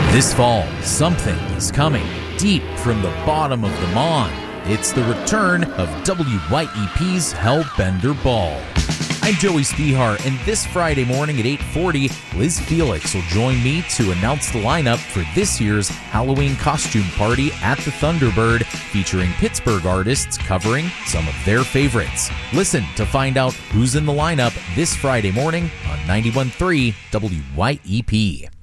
This fall, something is coming deep from the bottom of the Mon. It's the return of WYEP's Hellbender Ball. I'm Joey Spihar, and this Friday morning at 8:40, Liz Felix will join me to announce the lineup for this year's Halloween costume party at the Thunderbird, featuring Pittsburgh artists covering some of their favorites. Listen to find out who's in the lineup this Friday morning on 91.3 WYEP.